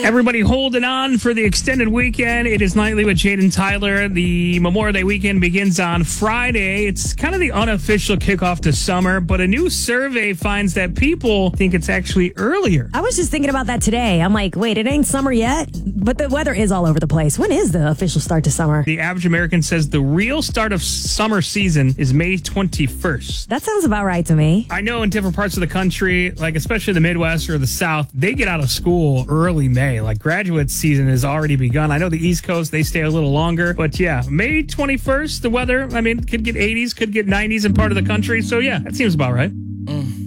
Everybody holding on for the extended weekend. It is Nightly with Jade and Tyler. The Memorial Day weekend begins on Friday. It's kind of the unofficial kickoff to summer, but a new survey finds that people think it's actually earlier. I was just thinking about that today. I'm like, wait, it ain't summer yet? But the weather is all over the place. When is the official start to summer? The average American says the real start of summer season is May 21st. That sounds about right to me. I know in different parts of the country, like especially the Midwest or the South, they get out of school early May. Like graduate season has already begun. I know the East Coast, they stay a little longer. But yeah, May 21st, the weather, I mean, could get 80s, could get 90s in part of the country. So yeah, that seems about right.